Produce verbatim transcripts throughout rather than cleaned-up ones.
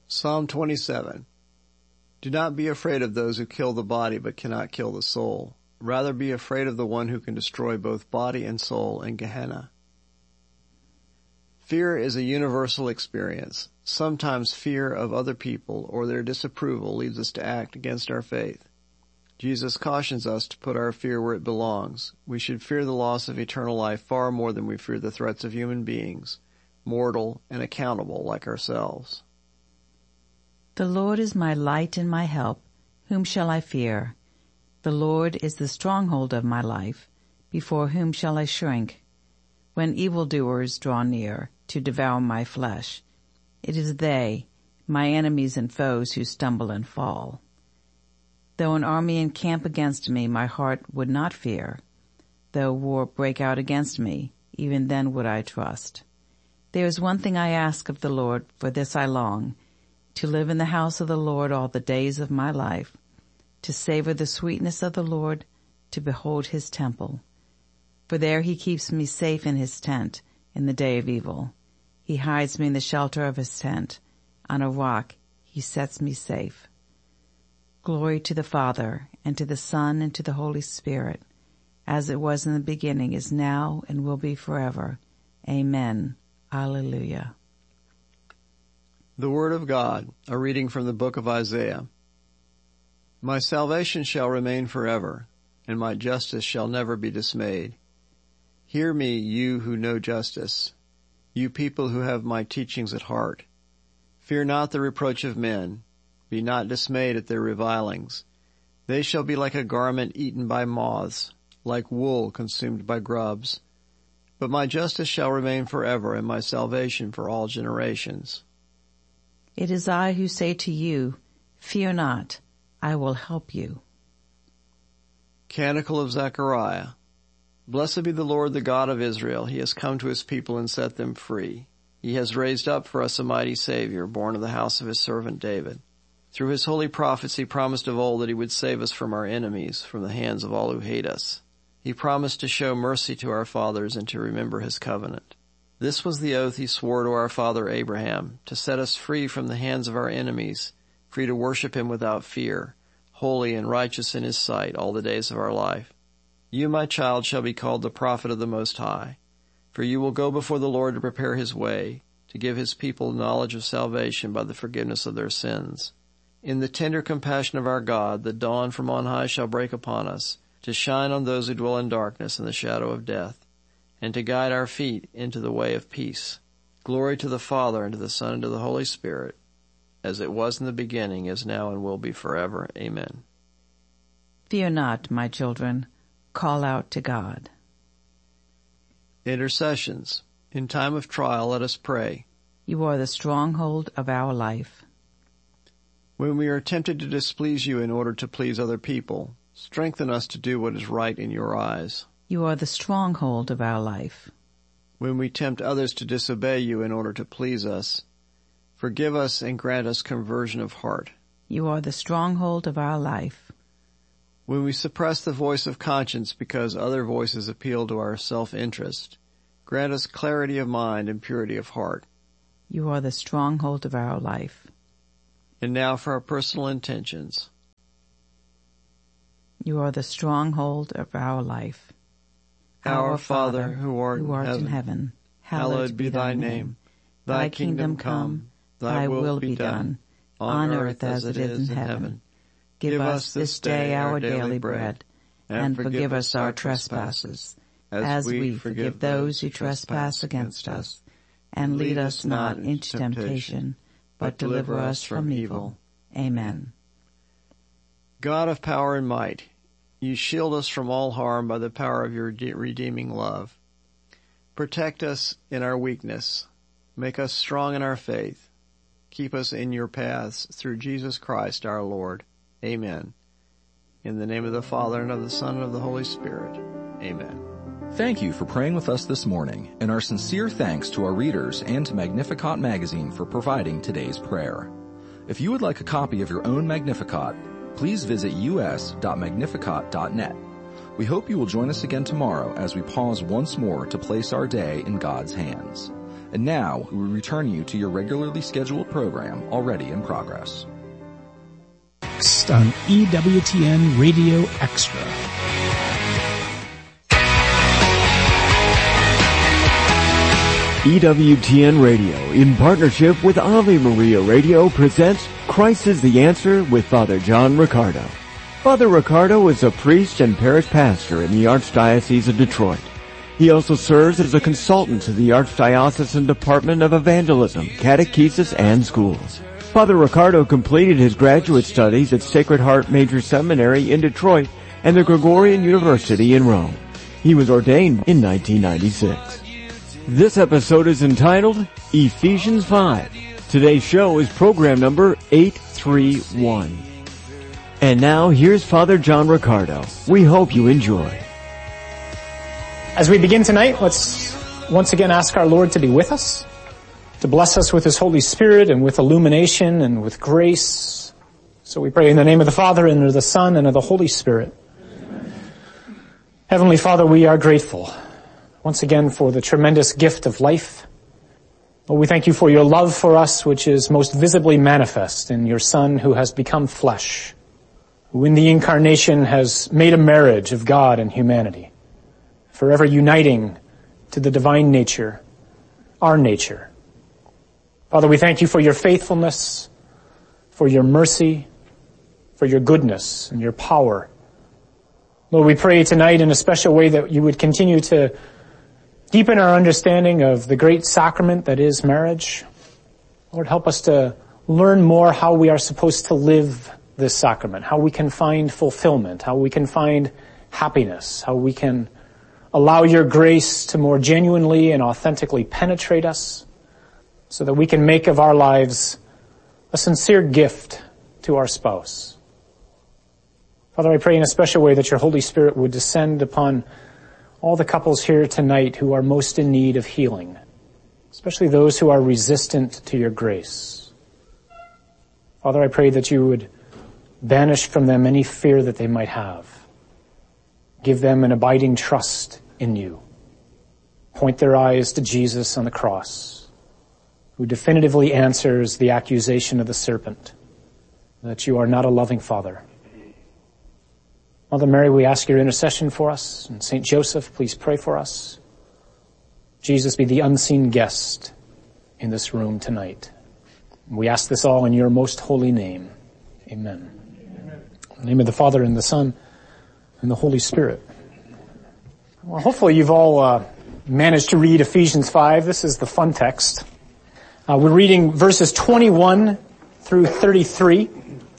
Psalm twenty-seven. Do not be afraid of those who kill the body but cannot kill the soul. Rather be afraid of the one who can destroy both body and soul in Gehenna. Fear is a universal experience. Sometimes fear of other people or their disapproval leads us to act against our faith. Jesus cautions us to put our fear where it belongs. We should fear the loss of eternal life far more than we fear the threats of human beings, mortal and accountable like ourselves. The Lord is my light and my help. Whom shall I fear? The Lord is the stronghold of my life. Before whom shall I shrink? When evildoers draw near to devour my flesh, it is they, my enemies and foes, who stumble and fall. Though an army encamp against me, my heart would not fear. Though war break out against me, even then would I trust. There is one thing I ask of the Lord, for this I long, to live in the house of the Lord all the days of my life, to savor the sweetness of the Lord, to behold his temple. For there he keeps me safe in his tent in the day of evil. He hides me in the shelter of his tent. On a rock he sets me safe. Glory to the Father, and to the Son, and to the Holy Spirit, as it was in the beginning, is now, and will be forever. Amen. Alleluia. The Word of God, a reading from the book of Isaiah. My salvation shall remain forever, and my justice shall never be dismayed. Hear me, you who know justice, you people who have my teachings at heart. Fear not the reproach of men. Be not dismayed at their revilings. They shall be like a garment eaten by moths, like wool consumed by grubs. But my justice shall remain forever, and my salvation for all generations. It is I who say to you, fear not, I will help you. Canticle of Zechariah. Blessed be the Lord, the God of Israel. He has come to his people and set them free. He has raised up for us a mighty Savior, born of the house of his servant David. Through his holy prophets he promised of old that he would save us from our enemies, from the hands of all who hate us. He promised to show mercy to our fathers and to remember his covenant. This was the oath he swore to our father Abraham, to set us free from the hands of our enemies, free to worship him without fear, holy and righteous in his sight all the days of our life. You, my child, shall be called the prophet of the Most High, for you will go before the Lord to prepare his way, to give his people knowledge of salvation by the forgiveness of their sins. In the tender compassion of our God, the dawn from on high shall break upon us, to shine on those who dwell in darkness and the shadow of death, and to guide our feet into the way of peace. Glory to the Father, and to the Son, and to the Holy Spirit, as it was in the beginning, is now, and will be forever. Amen. Fear not, my children. Call out to God. Intercessions. In time of trial, let us pray. You are the stronghold of our life. When we are tempted to displease you in order to please other people, strengthen us to do what is right in your eyes. You are the stronghold of our life. When we tempt others to disobey you in order to please us, forgive us and grant us conversion of heart. You are the stronghold of our life. When we suppress the voice of conscience because other voices appeal to our self-interest, grant us clarity of mind and purity of heart. You are the stronghold of our life. And now for our personal intentions. You are the stronghold of our life. Our Father, who art, who art in, heaven, in heaven, hallowed be thy name. Thy kingdom come, thy will be done, on earth as it is in heaven. Give us this day our daily bread, and forgive us our trespasses, as we forgive those who trespass against us. And lead us not into temptation, but deliver us from evil. Amen. God of power and might, you shield us from all harm by the power of your de- redeeming love. Protect us in our weakness. Make us strong in our faith. Keep us in your paths through Jesus Christ our Lord. Amen. In the name of the Father, and of the Son, and of the Holy Spirit. Amen. Thank you for praying with us this morning, and our sincere thanks to our readers and to Magnificat magazine for providing today's prayer. If you would like a copy of your own Magnificat, please visit u s dot magnificat dot net. We hope you will join us again tomorrow as we pause once more to place our day in God's hands. And now, we return you to your regularly scheduled program already in progress. Next on E W T N Radio Extra. E W T N Radio, in partnership with Ave Maria Radio, presents Christ is the Answer with Father John Riccardo. Father Riccardo is a priest and parish pastor in the Archdiocese of Detroit. He also serves as a consultant to the Archdiocesan Department of Evangelism, Catechesis, and Schools. Father Riccardo completed his graduate studies at Sacred Heart Major Seminary in Detroit and the Gregorian University in Rome. He was ordained in nineteen ninety-six. This episode is entitled Ephesians five. Today's show is program number eight three one. And now here's Father John Riccardo. We hope you enjoy. As we begin tonight, let's once again ask our Lord to be with us, to bless us with His Holy Spirit and with illumination and with grace. So we pray in the name of the Father and of the Son and of the Holy Spirit. Amen. Heavenly Father, we are grateful once again for the tremendous gift of life. Lord, we thank you for your love for us, which is most visibly manifest in your Son who has become flesh, who in the incarnation has made a marriage of God and humanity, forever uniting to the divine nature, our nature. Father, we thank you for your faithfulness, for your mercy, for your goodness and your power. Lord, we pray tonight in a special way that you would continue to deepen our understanding of the great sacrament that is marriage. Lord, help us to learn more how we are supposed to live this sacrament, how we can find fulfillment, how we can find happiness, how we can allow your grace to more genuinely and authentically penetrate us so that we can make of our lives a sincere gift to our spouse. Father, I pray in a special way that your Holy Spirit would descend upon all the couples here tonight who are most in need of healing, especially those who are resistant to your grace. Father, I pray that you would banish from them any fear that they might have. Give them an abiding trust in you. Point their eyes to Jesus on the cross, who definitively answers the accusation of the serpent that you are not a loving Father. Mother Mary, we ask your intercession for us. And Saint Joseph, please pray for us. Jesus, be the unseen guest in this room tonight. We ask this all in your most holy name. Amen. Amen. In the name of the Father and the Son and the Holy Spirit. Well, hopefully you've all uh, managed to read Ephesians five. This is the fun text. Uh, we're reading verses twenty-one through thirty-three.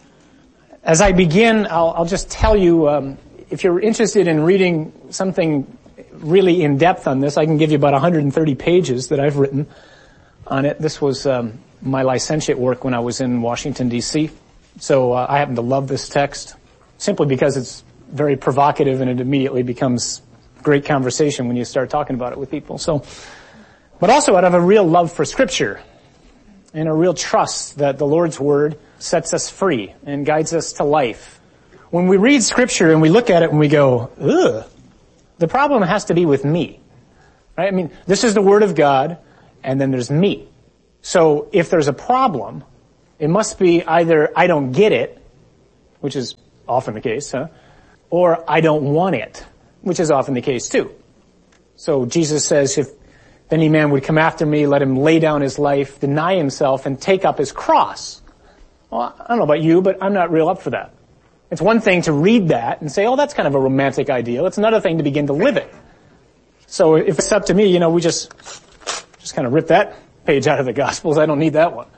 As I begin, I'll, I'll just tell you, um, if you're interested in reading something really in depth on this, I can give you about one hundred thirty pages that I've written on it. This was um, my licentiate work when I was in Washington, D C So uh, I happen to love this text simply because it's very provocative and it immediately becomes great conversation when you start talking about it with people. So, but also out of a real love for Scripture and a real trust that the Lord's Word sets us free and guides us to life. When we read Scripture and we look at it and we go, ugh, the problem has to be with me. Right? I mean, this is the Word of God, and then there's me. So if there's a problem, it must be either I don't get it, which is often the case, huh? Or I don't want it, which is often the case too. So Jesus says, if any man would come after me, let him lay down his life, deny himself, and take up his cross. Well, I don't know about you, but I'm not real up for that. It's one thing to read that and say, oh, that's kind of a romantic ideal. It's another thing to begin to live it. So if it's up to me, you know, we just, just kind of rip that page out of the Gospels. I don't need that one.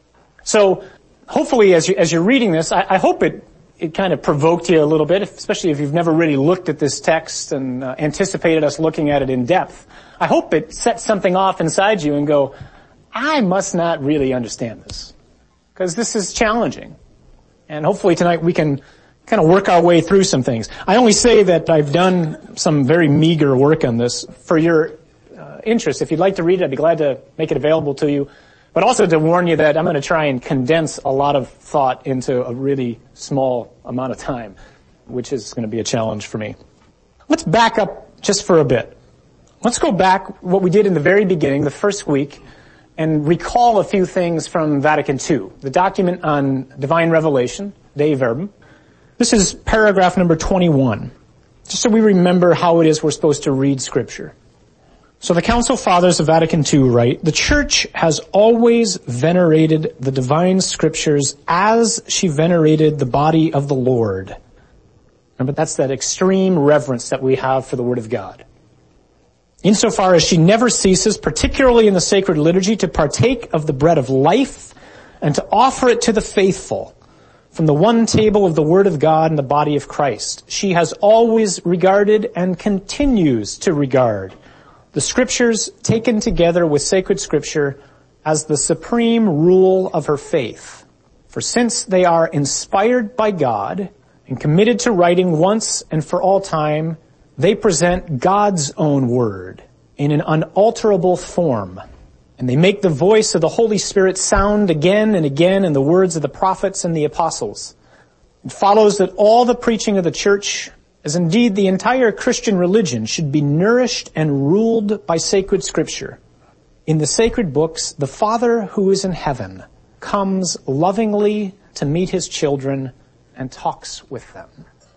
So hopefully as you, as you're reading this, I, I hope it, it kind of provoked you a little bit, especially if you've never really looked at this text and uh, anticipated us looking at it in depth. I hope it sets something off inside you and go, I must not really understand this. Because this is challenging. And hopefully tonight we can kind of work our way through some things. I only say that I've done some very meager work on this for your uh, interest. If you'd like to read it, I'd be glad to make it available to you. But also to warn you that I'm going to try and condense a lot of thought into a really small amount of time, which is going to be a challenge for me. Let's back up just for a bit. let's go back what we did in the very beginning, the first week, and recall a few things from Vatican Two, the document on divine revelation, Dei Verbum. This is paragraph number twenty-one, just so we remember how it is we're supposed to read Scripture. So the Council Fathers of Vatican Two write, the Church has always venerated the divine Scriptures as she venerated the body of the Lord. Remember, that's that extreme reverence that we have for the Word of God. Insofar as she never ceases, particularly in the sacred liturgy, to partake of the bread of life and to offer it to the faithful from the one table of the Word of God and the body of Christ. She has always regarded and continues to regard the Scriptures taken together with sacred Scripture as the supreme rule of her faith. For since they are inspired by God and committed to writing once and for all time, they present God's own word in an unalterable form, and they make the voice of the Holy Spirit sound again and again in the words of the prophets and the apostles. It follows that all the preaching of the Church, as indeed the entire Christian religion, should be nourished and ruled by sacred Scripture. In the sacred books, the Father who is in heaven comes lovingly to meet his children and talks with them.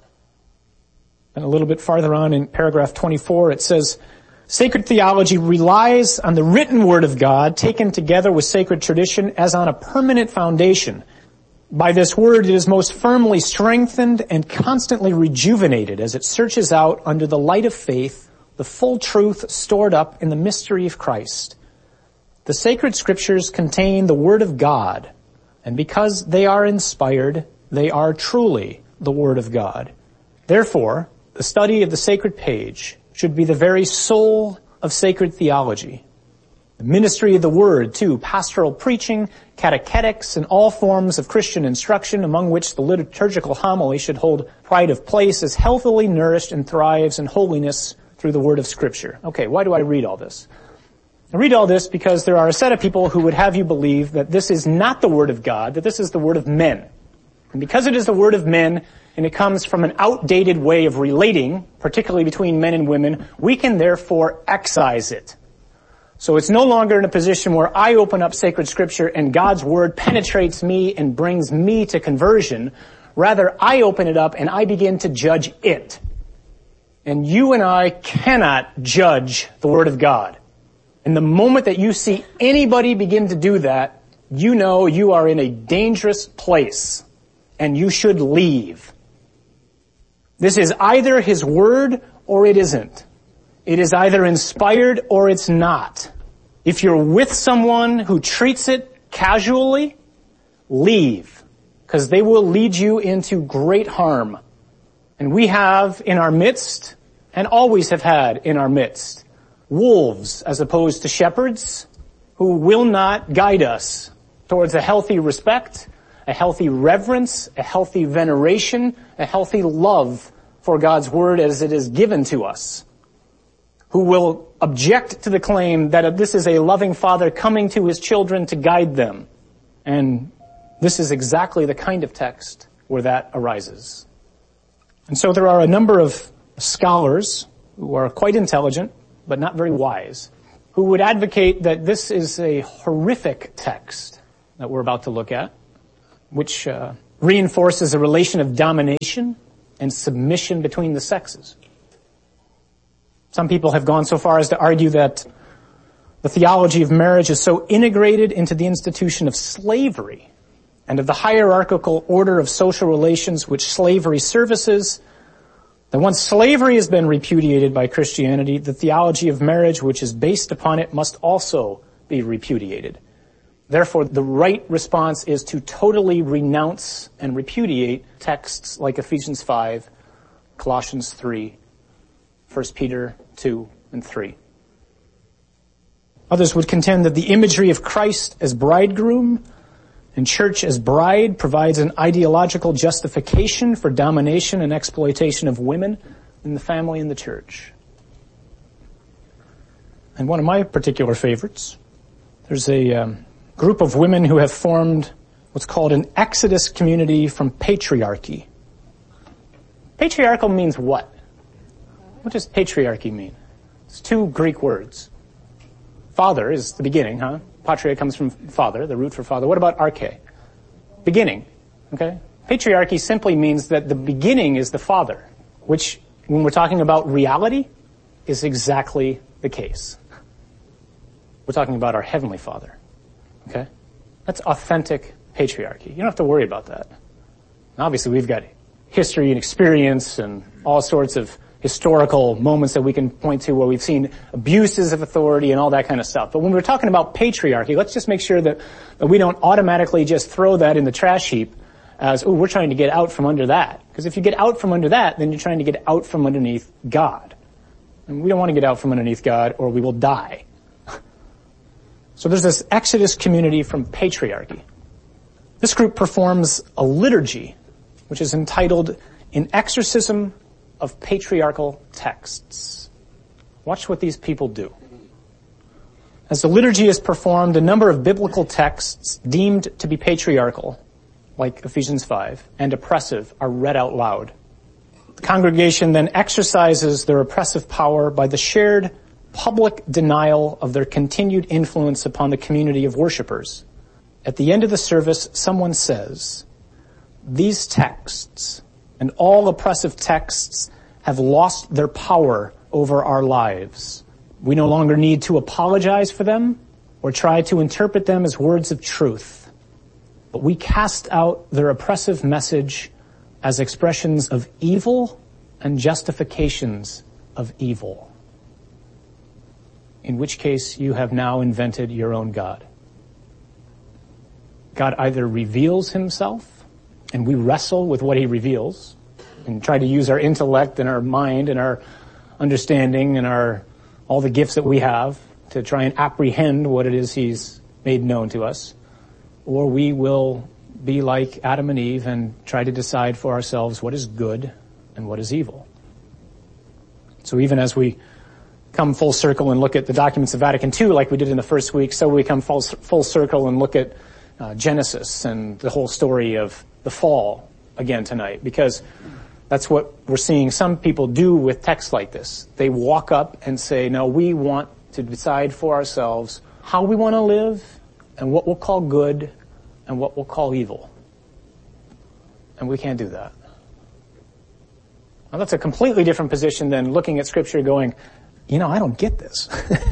And a little bit farther on in paragraph twenty-four, it says, sacred theology relies on the written Word of God taken together with sacred tradition as on a permanent foundation. By this Word, it is most firmly strengthened and constantly rejuvenated as it searches out under the light of faith the full truth stored up in the mystery of Christ. The sacred Scriptures contain the Word of God, and because they are inspired, they are truly the Word of God. Therefore, the study of the sacred page should be the very soul of sacred theology. The ministry of the Word, too, pastoral preaching, catechetics, and all forms of Christian instruction, among which the liturgical homily should hold pride of place, is healthily nourished and thrives in holiness through the Word of Scripture. Okay, why do I read all this? I read all this because there are a set of people who would have you believe that this is not the Word of God, that this is the Word of men. And because it is the Word of men, and it comes from an outdated way of relating, particularly between men and women, we can therefore excise it. So it's no longer in a position where I open up sacred Scripture and God's Word penetrates me and brings me to conversion. Rather, I open it up and I begin to judge it. And you and I cannot judge the Word of God. And the moment that you see anybody begin to do that, you know you are in a dangerous place and you should leave. This is either His Word or it isn't. It is either inspired or it's not. If you're with someone who treats it casually, leave, because they will lead you into great harm. And we have in our midst, and always have had in our midst, wolves as opposed to shepherds who will not guide us towards a healthy respect, a healthy reverence, a healthy veneration, a healthy love for God's Word as it is given to us, who will object to the claim that this is a loving Father coming to His children to guide them. And this is exactly the kind of text where that arises. And so there are a number of scholars who are quite intelligent, but not very wise, who would advocate that this is a horrific text that we're about to look at, which uh, reinforces a relation of domination and submission between the sexes. Some people have gone so far as to argue that the theology of marriage is so integrated into the institution of slavery and of the hierarchical order of social relations which slavery services, that once slavery has been repudiated by Christianity, the theology of marriage which is based upon it must also be repudiated. Therefore, the right response is to totally renounce and repudiate texts like Ephesians five, Colossians three, First Peter two and three. Others would contend that the imagery of Christ as bridegroom and church as bride provides an ideological justification for domination and exploitation of women in the family and the church. And one of my particular favorites, there's a um, group of women who have formed what's called an Exodus community from patriarchy. Patriarchal means what? What does patriarchy mean? It's two Greek words. Father is the beginning, huh? Patria comes from father, the root for father. What about arche? Beginning, okay? Patriarchy simply means that the beginning is the father, which, when we're talking about reality, is exactly the case. We're talking about our Heavenly Father, okay? That's authentic patriarchy. You don't have to worry about that. And obviously, we've got history and experience and all sorts of historical moments that we can point to where we've seen abuses of authority and all that kind of stuff. But when we're talking about patriarchy, let's just make sure that, that we don't automatically just throw that in the trash heap as, oh, we're trying to get out from under that. Because if you get out from under that, then you're trying to get out from underneath God. And we don't want to get out from underneath God or we will die. So there's this Exodus community from patriarchy. This group performs a liturgy, which is entitled An Exorcism of Patriarchal Texts. Watch what these people do. As the liturgy is performed, a number of biblical texts deemed to be patriarchal, like Ephesians five, and oppressive are read out loud. The congregation then exercises their oppressive power by the shared public denial of their continued influence upon the community of worshipers. At the end of the service, someone says, "These texts and all oppressive texts have lost their power over our lives. We no longer need to apologize for them or try to interpret them as words of truth. But we cast out their oppressive message as expressions of evil and justifications of evil. In which case you have now invented your own God." God either reveals himself, and we wrestle with what he reveals, and try to use our intellect and our mind and our understanding and our all the gifts that we have to try and apprehend what it is he's made known to us. Or we will be like Adam and Eve and try to decide for ourselves what is good and what is evil. So even as we come full circle and look at the documents of Vatican Two like we did in the first week, so we come full, full circle and look at uh, Genesis and the whole story of the fall again tonight, because that's what we're seeing some people do with texts like this. They walk up and say, no, we want to decide for ourselves how we want to live and what we'll call good and what we'll call evil. And we can't do that. Now that's a completely different position than looking at Scripture going, you know, I don't get this.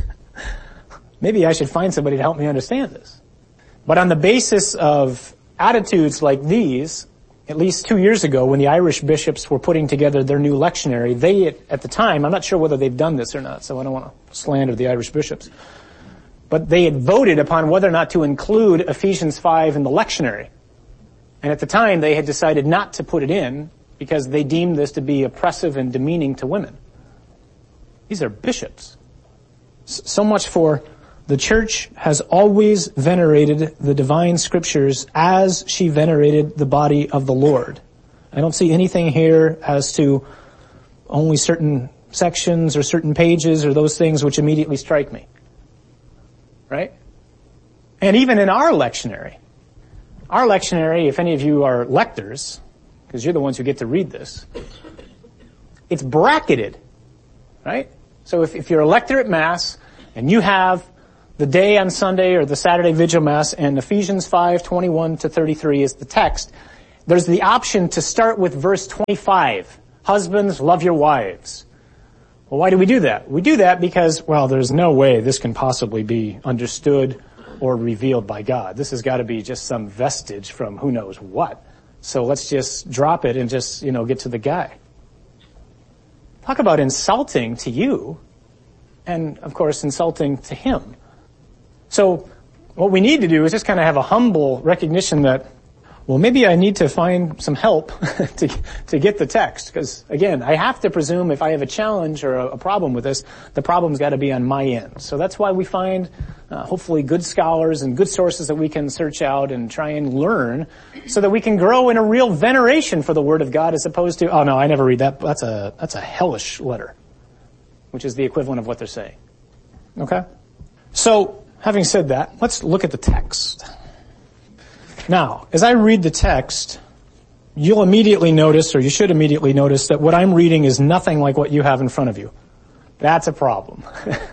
Maybe I should find somebody to help me understand this. But on the basis of attitudes like these, at least two years ago when the Irish bishops were putting together their new lectionary, they, at the time, I'm not sure whether they've done this or not, so I don't want to slander the Irish bishops, but they had voted upon whether or not to include Ephesians five in the lectionary. And at the time, they had decided not to put it in because they deemed this to be oppressive and demeaning to women. These are bishops. So much for the church has always venerated the divine scriptures as she venerated the body of the Lord. I don't see anything here as to only certain sections or certain pages or those things which immediately strike me. Right? And even in our lectionary, our lectionary, if any of you are lectors, because you're the ones who get to read this, it's bracketed. Right? So if, if you're a lector at Mass and you have the day on Sunday or the Saturday Vigil Mass and Ephesians five, twenty-one to thirty-three is the text, there's the option to start with verse twenty-five. Husbands, love your wives. Well, why do we do that? We do that because, well, there's no way this can possibly be understood or revealed by God. This has got to be just some vestige from who knows what. So let's just drop it and just, you know, get to the guy. Talk about insulting to you and, of course, insulting to him. So what we need to do is just kind of have a humble recognition that, well, maybe I need to find some help to to get the text. Because, again, I have to presume if I have a challenge or a, a problem with this, the problem's got to be on my end. So that's why we find, uh, hopefully, good scholars and good sources that we can search out and try and learn so that we can grow in a real veneration for the Word of God as opposed to, oh, no, I never read that. That's a, that's a hellish letter, which is the equivalent of what they're saying. Okay? So, having said that, let's look at the text. Now, as I read the text, you'll immediately notice, or you should immediately notice, that what I'm reading is nothing like what you have in front of you. That's a problem.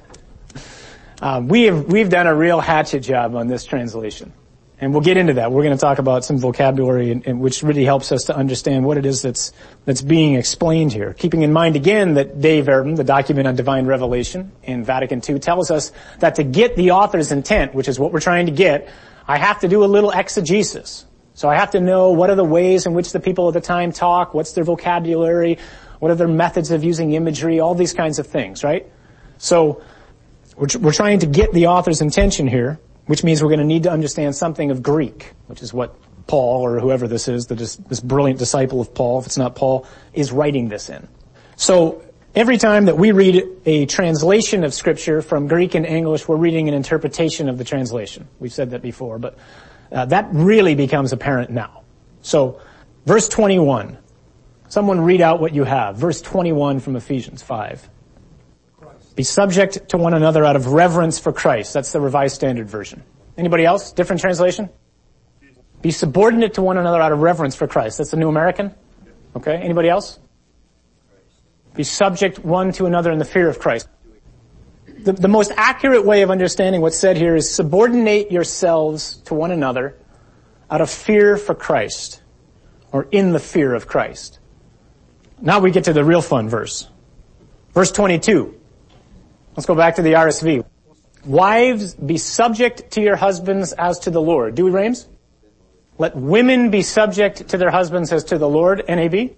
um, we have, we've done a real hatchet job on this translation. And we'll get into that. We're going to talk about some vocabulary in, in which really helps us to understand what it is that's that's being explained here. Keeping in mind again that Dei Verbum, the document on divine revelation in Vatican Two, tells us that to get the author's intent, which is what we're trying to get, I have to do a little exegesis. So I have to know what are the ways in which the people at the time talk, what's their vocabulary, what are their methods of using imagery, all these kinds of things, right? So we're, we're trying to get the author's intention here, which means we're going to need to understand something of Greek, which is what Paul, or whoever this is, that is this brilliant disciple of Paul, if it's not Paul, is writing this in. So every time that we read a translation of Scripture from Greek and English, we're reading an interpretation of the translation. We've said that before, but uh, that really becomes apparent now. So, verse twenty-one. Someone read out what you have. Verse twenty-one from Ephesians five. Be subject to one another out of reverence for Christ. That's the Revised Standard Version. Anybody else? Different translation? Be subordinate to one another out of reverence for Christ. That's the New American? Okay. Anybody else? Be subject one to another in the fear of Christ. The, the most accurate way of understanding what's said here is subordinate yourselves to one another out of fear for Christ, or in the fear of Christ. Now we get to the real fun verse. Verse twenty-two. Let's go back to the R S V. Wives, be subject to your husbands as to the Lord. Dewey Rames? Let women be subject to their husbands as to the Lord. N A B?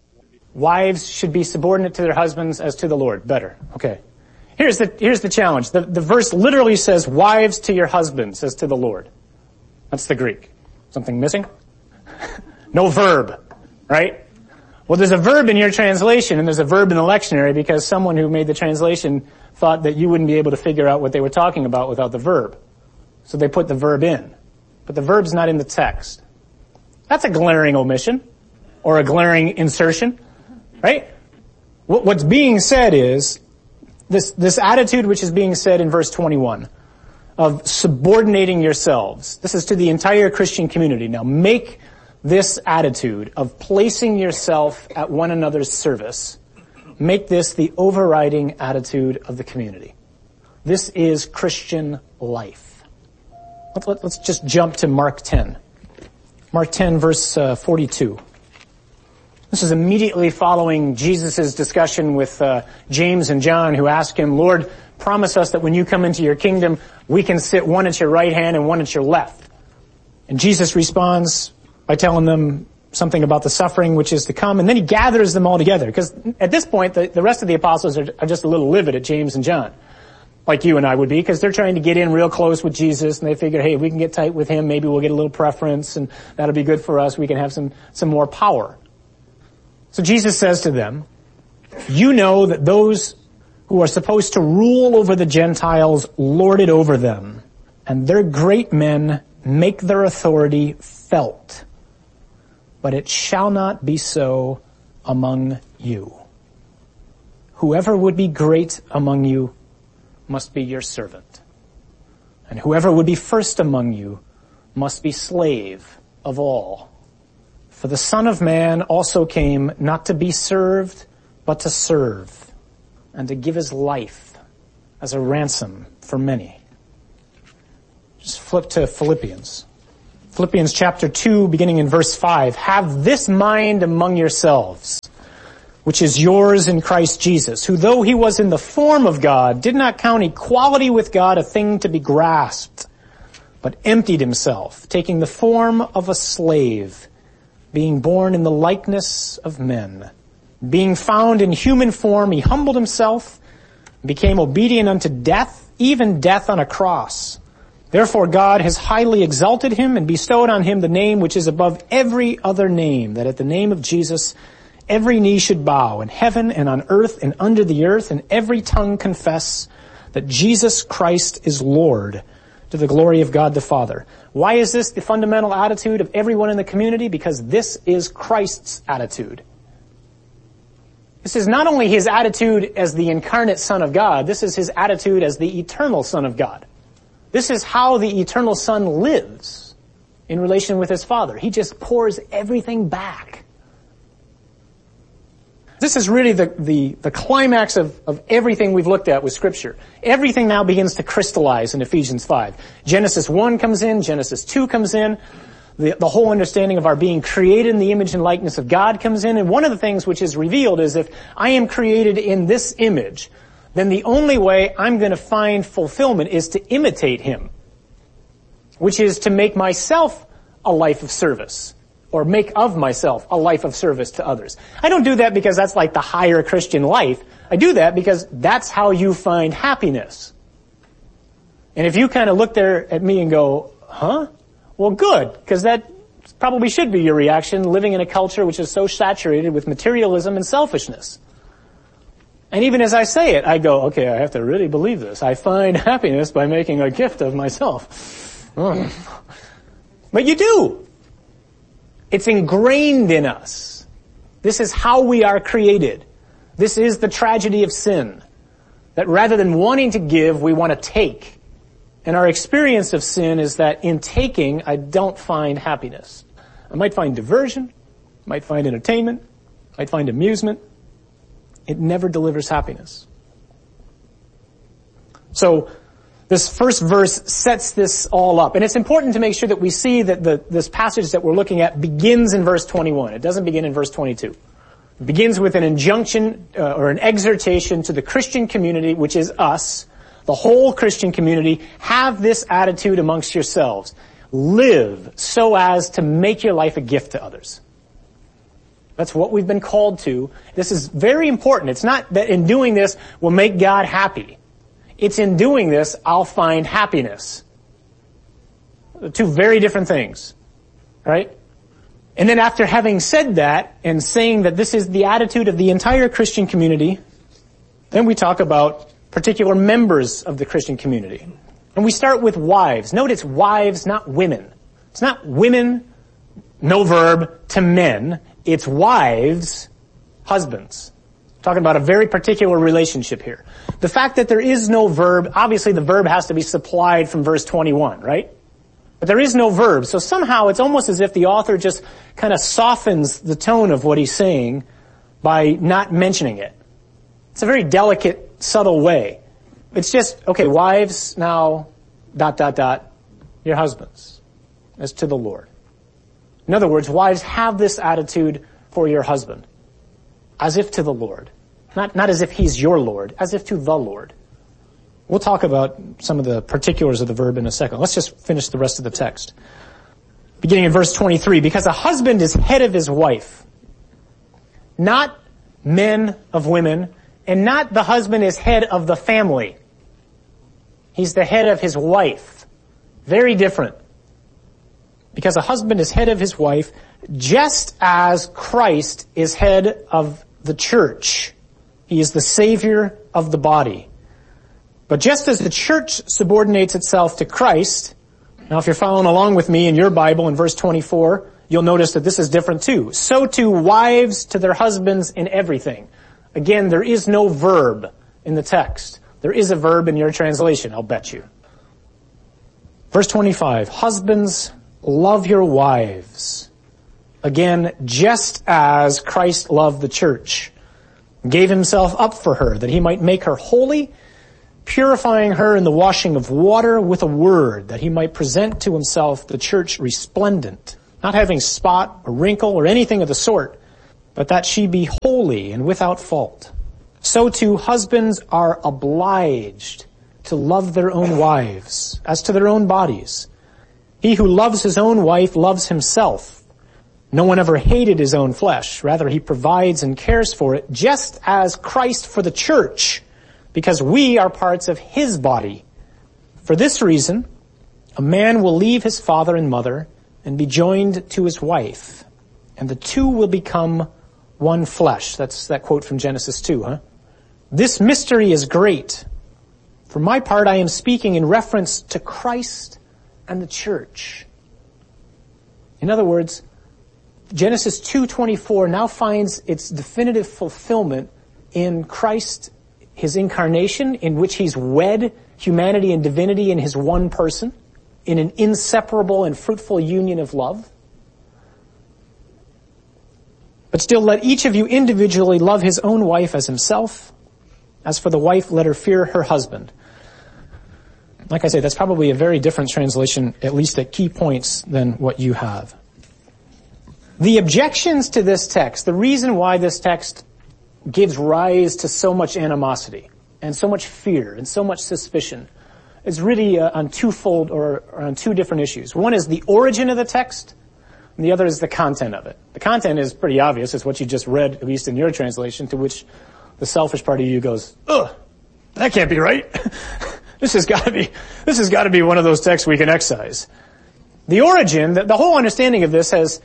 Wives should be subordinate to their husbands as to the Lord. Better. Okay. Here's the, here's the challenge. The, the verse literally says, wives to your husbands as to the Lord. That's the Greek. Something missing? No verb, right? Well, there's a verb in your translation and there's a verb in the lectionary because someone who made the translation thought that you wouldn't be able to figure out what they were talking about without the verb. So they put the verb in. But the verb's not in the text. That's a glaring omission or a glaring insertion, right? What's being said is this, this attitude which is being said in verse twenty-one of subordinating yourselves. This is to the entire Christian community. Now make this attitude of placing yourself at one another's service, make this the overriding attitude of the community. This is Christian life. Let, let, let's just jump to Mark ten. Mark ten, verse uh, forty-two. This is immediately following Jesus' discussion with uh, James and John, who ask him, Lord, promise us that when you come into your kingdom, we can sit one at your right hand and one at your left. And Jesus responds by telling them something about the suffering which is to come, and then he gathers them all together, because at this point, the, the rest of the apostles are, are just a little livid at James and John, like you and I would be, because they're trying to get in real close with Jesus, and they figure, hey, if we can get tight with him, maybe we'll get a little preference, and that'll be good for us. We can have some, some more power. So Jesus says to them, you know that those who are supposed to rule over the Gentiles lord it over them, and their great men make their authority felt. But it shall not be so among you. Whoever would be great among you must be your servant. And whoever would be first among you must be slave of all. For the Son of Man also came not to be served, but to serve, and to give his life as a ransom for many. Just flip to Philippians. Philippians chapter two, beginning in verse five. Have this mind among yourselves, which is yours in Christ Jesus, who though he was in the form of God, did not count equality with God a thing to be grasped, but emptied himself, taking the form of a slave, being born in the likeness of men. Being found in human form, he humbled himself, became obedient unto death, even death on a cross. Therefore God has highly exalted him and bestowed on him the name which is above every other name, that at the name of Jesus every knee should bow in heaven and on earth and under the earth, and every tongue confess that Jesus Christ is Lord, to the glory of God the Father. Why is this the fundamental attitude of everyone in the community? Because this is Christ's attitude. This is not only his attitude as the incarnate Son of God, this is his attitude as the eternal Son of God. This is how the eternal Son lives in relation with his Father. He just pours everything back. This is really the, the, the climax of, of everything we've looked at with Scripture. Everything now begins to crystallize in Ephesians five. Genesis one comes in, Genesis two comes in, the, the whole understanding of our being created in the image and likeness of God comes in, and one of the things which is revealed is if I am created in this image, then the only way I'm going to find fulfillment is to imitate Him, which is to make myself a life of service, or make of myself a life of service to others. I don't do that because that's like the higher Christian life. I do that because that's how you find happiness. And if you kind of look there at me and go, huh? Well, good, because that probably should be your reaction, living in a culture which is so saturated with materialism and selfishness. And even as I say it, I go, okay, I have to really believe this. I find happiness by making a gift of myself. Oh. But you do. It's ingrained in us. This is how we are created. This is the tragedy of sin. That rather than wanting to give, we want to take. And our experience of sin is that in taking, I don't find happiness. I might find diversion, might find entertainment, might find amusement. It never delivers happiness. So, this first verse sets this all up. And it's important to make sure that we see that the, this passage that we're looking at begins in verse twenty-one. It doesn't begin in verse twenty-two. It begins with an injunction uh, or an exhortation to the Christian community, which is us, the whole Christian community. Have this attitude amongst yourselves. Live so as to make your life a gift to others. That's what we've been called to. This is very important. It's not that in doing this we'll make God happy. It's in doing this I'll find happiness. Two very different things, right? And then after having said that and saying that this is the attitude of the entire Christian community, then we talk about particular members of the Christian community. And we start with wives. Note it's wives, not women. It's not women, no verb, to men. It's wives, husbands. Talking about a very particular relationship here. The fact that there is no verb, obviously the verb has to be supplied from verse twenty-one, right? But there is no verb, so somehow it's almost as if the author just kind of softens the tone of what he's saying by not mentioning it. It's a very delicate, subtle way. It's just, okay, wives, now, dot, dot, dot, your husbands, as to the Lord. In other words, wives, have this attitude for your husband, as if to the Lord. Not, not as if he's your Lord, as if to the Lord. We'll talk about some of the particulars of the verb in a second. Let's just finish the rest of the text. Beginning in verse twenty-three, because a husband is head of his wife, not men of women, and not the husband is head of the family. He's the head of his wife. Very different. Because a husband is head of his wife, just as Christ is head of the church. He is the Savior of the body. But just as the church subordinates itself to Christ, now if you're following along with me in your Bible in verse twenty-four, you'll notice that this is different too. So too wives to their husbands in everything. Again, there is no verb in the text. There is a verb in your translation, I'll bet you. Verse twenty-five, husbands, love your wives. Again, just as Christ loved the church, gave himself up for her, that he might make her holy, purifying her in the washing of water with a word, that he might present to himself the church resplendent, not having spot or wrinkle or anything of the sort, but that she be holy and without fault. So too husbands are obliged to love their own wives, as to their own bodies. He who loves his own wife loves himself. No one ever hated his own flesh. Rather, he provides and cares for it, just as Christ for the church, because we are parts of his body. For this reason, a man will leave his father and mother and be joined to his wife, and the two will become one flesh. That's that quote from Genesis two, huh? This mystery is great. For my part, I am speaking in reference to Christ and the church. In other words, Genesis two twenty-four now finds its definitive fulfillment in Christ, his incarnation, in which he's wed humanity and divinity in his one person, in an inseparable and fruitful union of love. But still, let each of you individually love his own wife as himself. As for the wife, let her fear her husband. Like I say, that's probably a very different translation, at least at key points, than what you have. The objections to this text, the reason why this text gives rise to so much animosity and so much fear and so much suspicion, is really uh, on twofold or, or on two different issues. One is the origin of the text, and the other is the content of it. The content is pretty obvious. It's what you just read, at least in your translation, to which the selfish part of you goes, ugh, that can't be right. This has got to be, this has got to be one of those texts we can excise. The origin, the, the whole understanding of this has,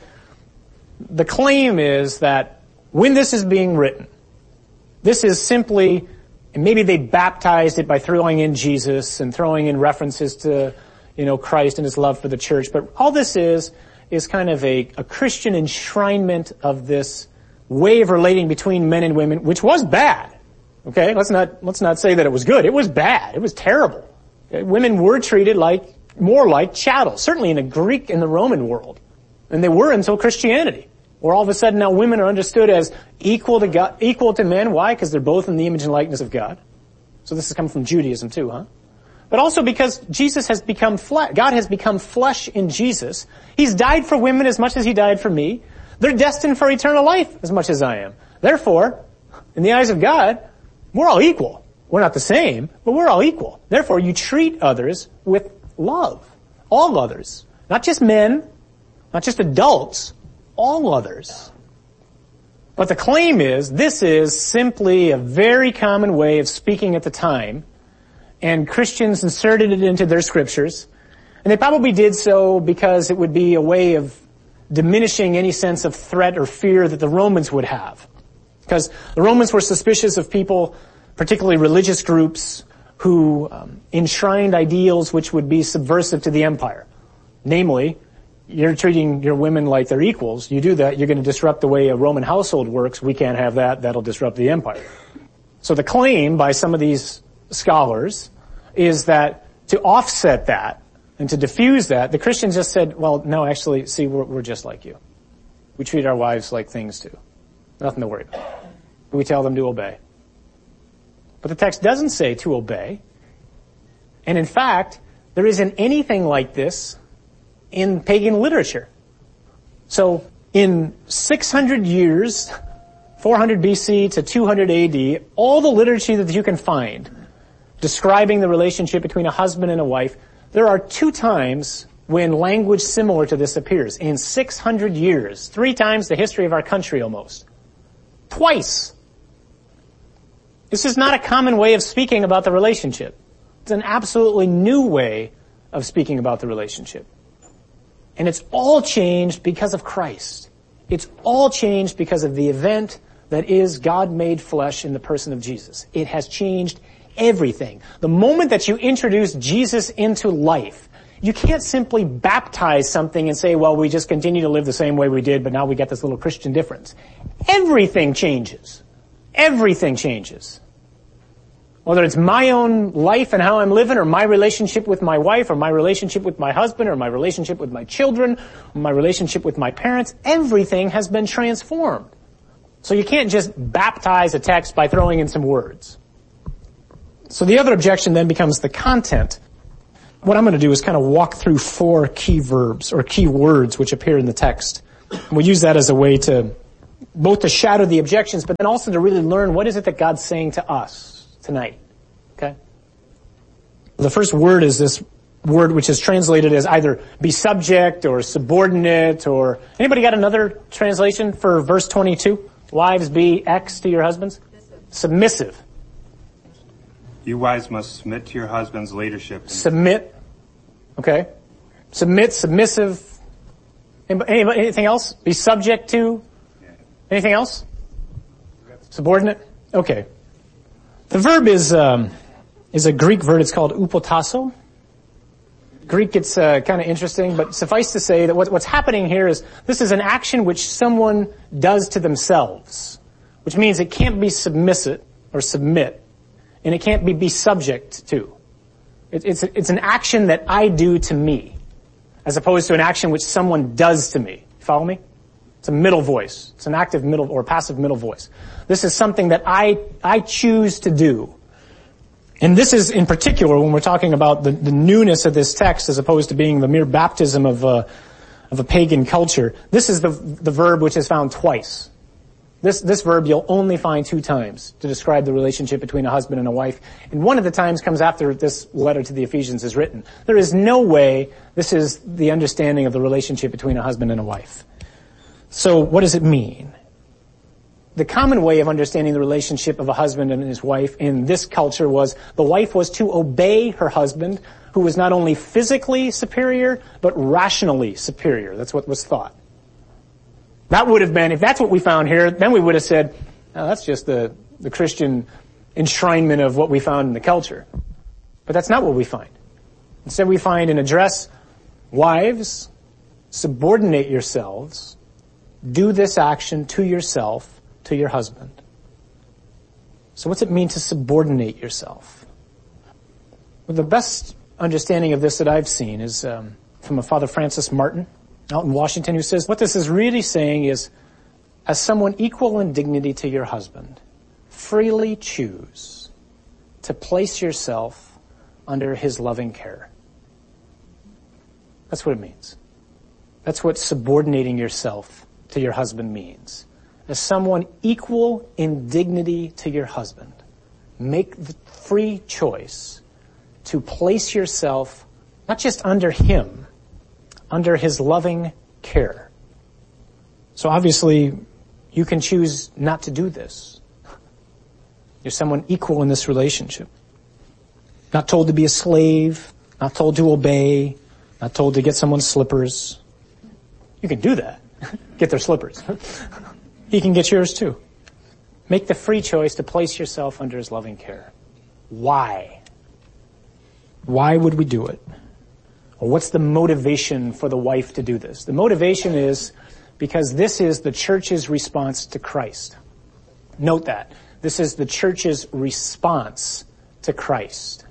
the claim is that when this is being written, this is simply, and maybe they baptized it by throwing in Jesus and throwing in references to, you know, Christ and his love for the church, but all this is, is kind of a, a Christian enshrinement of this way of relating between men and women, which was bad. Okay, let's not, let's not say that it was good. It was bad. It was terrible. Okay? Women were treated like, more like chattel, certainly in the Greek and the Roman world. And they were until Christianity, where all of a sudden now women are understood as equal to God, equal to men. Why? Because they're both in the image and likeness of God. So this has come from Judaism too, huh? But also because Jesus has become flesh, God has become flesh in Jesus. He's died for women as much as he died for me. They're destined for eternal life as much as I am. Therefore, in the eyes of God, we're all equal. We're not the same, but we're all equal. Therefore, you treat others with love. All others. Not just men, not just adults, all others. But the claim is, this is simply a very common way of speaking at the time, and Christians inserted it into their scriptures, and they probably did so because it would be a way of diminishing any sense of threat or fear that the Romans would have. Because the Romans were suspicious of people, particularly religious groups, who um, enshrined ideals which would be subversive to the empire. Namely, you're treating your women like they're equals. You do that, you're going to disrupt the way a Roman household works. We can't have that. That'll disrupt the empire. So the claim by some of these scholars is that to offset that and to diffuse that, the Christians just said, well, no, actually, see, we're, we're just like you. We treat our wives like things too. Nothing to worry about. We tell them to obey. But the text doesn't say to obey. And in fact, there isn't anything like this in pagan literature. So in six hundred years, four hundred B C to two hundred A D, all the literature that you can find describing the relationship between a husband and a wife, there are two times when language similar to this appears. In six hundred years, three times the history of our country almost. Twice. This is not a common way of speaking about the relationship. It's an absolutely new way of speaking about the relationship. And it's all changed because of Christ. It's all changed because of the event that is God made flesh in the person of Jesus. It has changed everything. The moment that you introduce Jesus into life, you can't simply baptize something and say, well, we just continue to live the same way we did, but now we get this little Christian difference. Everything changes. Everything changes. Whether it's my own life and how I'm living, or my relationship with my wife, or my relationship with my husband, or my relationship with my children, or my relationship with my parents, everything has been transformed. So you can't just baptize a text by throwing in some words. So the other objection then becomes the content. What I'm going to do is kind of walk through four key verbs or key words which appear in the text. And we'll use that as a way to both to shadow the objections, but then also to really learn what is it that God's saying to us tonight. Okay? The first word is this word which is translated as either be subject or subordinate, or anybody got another translation for verse twenty-two? Wives, be X to your husbands? Submissive. Submissive. You wives must submit to your husband's leadership. Submit. Okay. Submit, submissive. Anybody, anything else? Be subject to? Anything else? Subordinate? Okay. The verb is um, is a Greek verb. It's called upotasso. Greek gets uh, kind of interesting, but suffice to say that what, what's happening here is this is an action which someone does to themselves, which means it can't be submissive or submit, and it can't be be subject to. It, it's it's an action that I do to me, as opposed to an action which someone does to me. Follow me? It's a middle voice. It's an active middle or passive middle voice. This is something that I, I choose to do. And this is in particular when we're talking about the, the newness of this text as opposed to being the mere baptism of a, of a pagan culture. This is the, the verb which is found twice. This, this verb you'll only find two times to describe the relationship between a husband and a wife. And one of the times comes after this letter to the Ephesians is written. There is no way this is the understanding of the relationship between a husband and a wife. So what does it mean? The common way of understanding the relationship of a husband and his wife in this culture was the wife was to obey her husband, who was not only physically superior, but rationally superior. That's what was thought. That would have been, if that's what we found here, then we would have said, oh, that's just the, the Christian enshrinement of what we found in the culture. But that's not what we find. Instead we find an address, wives, subordinate yourselves, do this action to yourself, to your husband. So what's it mean to subordinate yourself? Well, the best understanding of this that I've seen is um, from a Father Francis Martin out in Washington, who says what this is really saying is, as someone equal in dignity to your husband, freely choose to place yourself under his loving care. That's what it means. That's what subordinating yourself to your husband means. As someone equal in dignity to your husband, make the free choice to place yourself not just under him, under his loving care. So obviously, you can choose not to do this. You're someone equal in this relationship. Not told to be a slave, not told to obey, not told to get someone's slippers. You can do that. Get their slippers. He can get yours too. Make the free choice to place yourself under his loving care. Why? Why would we do it? Or what's the motivation for the wife to do this? The motivation is because this is the church's response to Christ. Note that. This is the church's response to Christ.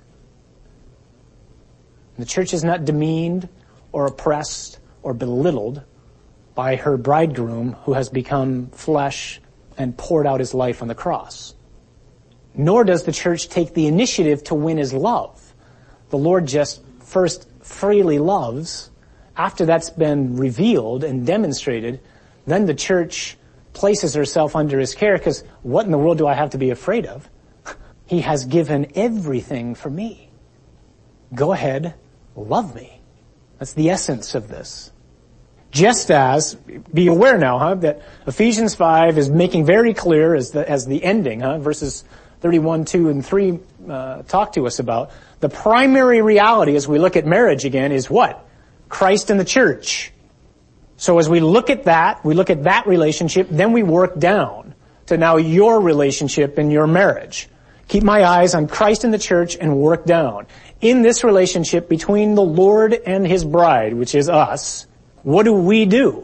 The church is not demeaned or oppressed or belittled by her bridegroom who has become flesh and poured out his life on the cross. Nor does the church take the initiative to win his love. The Lord just first freely loves. After that's been revealed and demonstrated, then the church places herself under his care, because what in the world do I have to be afraid of? He has given everything for me. Go ahead, love me. That's the essence of this. Just as, be aware now, huh, that Ephesians five is making very clear as the, as the ending, huh, verses thirty-one, two, and three uh, talk to us about. The primary reality as we look at marriage again is what? Christ and the church. So as we look at that, we look at that relationship, then we work down to now your relationship and your marriage. Keep my eyes on Christ and the church and work down. In this relationship between the Lord and his bride, which is us, what do we do?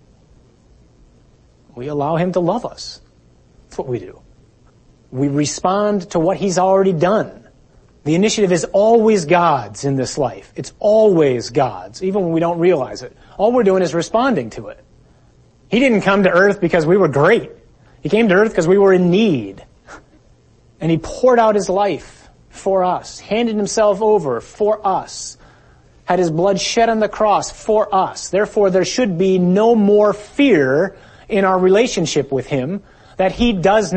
We allow him to love us. That's what we do. We respond to what he's already done. The initiative is always God's in this life. It's always God's, even when we don't realize it. All we're doing is responding to it. He didn't come to earth because we were great. He came to earth because we were in need. And he poured out his life for us, handed himself over for us, had his blood shed on the cross for us. Therefore, there should be no more fear in our relationship with him that he does